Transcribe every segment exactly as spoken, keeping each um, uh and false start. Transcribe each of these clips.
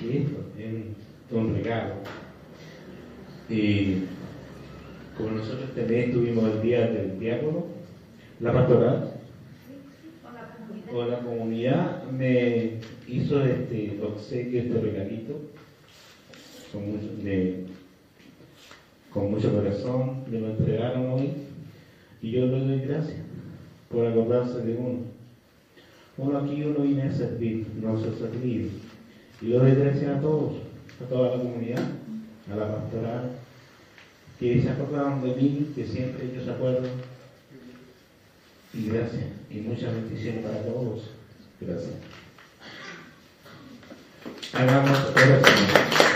que esto es un, un regalo. Y como nosotros también tuvimos el día del diácono, la pastoral, o la comunidad me hizo este obsequio, este regalito, con mucho, de, con mucho corazón, me lo entregaron hoy, y yo le doy gracias por acordarse de uno. Uno aquí, uno viene a servir, no a ser servido. Y le doy gracias a todos, a toda la comunidad, a la pastoral, que se acordaron de mí, que siempre ellos se acuerdan. Y gracias, y muchas bendiciones para todos. Gracias. Hagamos oración.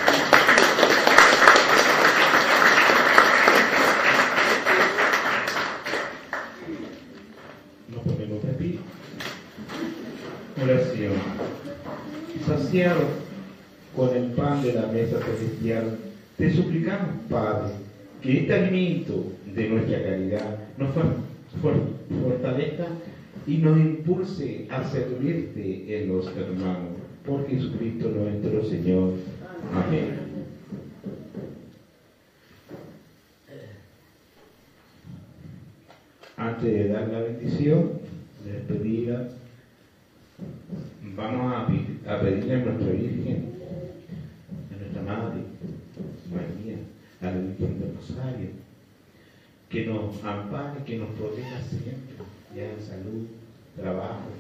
Nos ponemos de pie. Oración. Saciado con el pan de la mesa celestial, te suplicamos, Padre, que este alimento de nuestra caridad nos fortalezca y nos impulse a servirte en los hermanos. Por Jesucristo nuestro Señor. Amén. Antes de dar la bendición, de despedida, vamos a, a pedirle a nuestra Virgen, a nuestra Madre, María, a la Virgen del Rosario, que nos ampare, que nos proteja siempre, ya en salud, trabajo,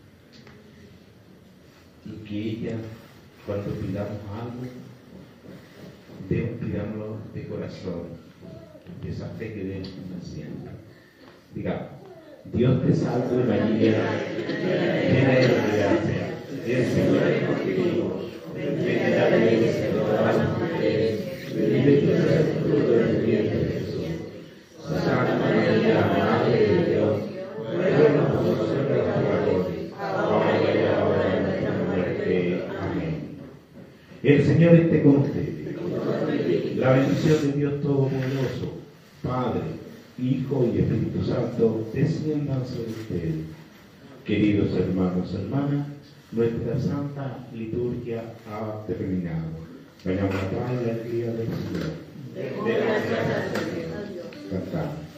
y que ella, cuando pidamos algo, pidámoslo de corazón, de esa fe que debemos tener siempre. Digamos: Dios te salve María, llena eres de gracia, el Señor es contigo, bendita eres entre todas las mujeres, bendito es el fruto de tu vientre Jesús. Santa María, Madre de Dios, ruega por nosotros pecadores, ahora y a la hora de nuestra muerte. Amén. El Señor esté con ustedes. La bendición de Dios Todopoderoso, Padre, Hijo y Espíritu Santo, desciendan sobre ustedes. Queridos hermanos y hermanas, nuestra santa liturgia ha terminado. Vayamos a la paz y la alegría del Señor. Cantamos.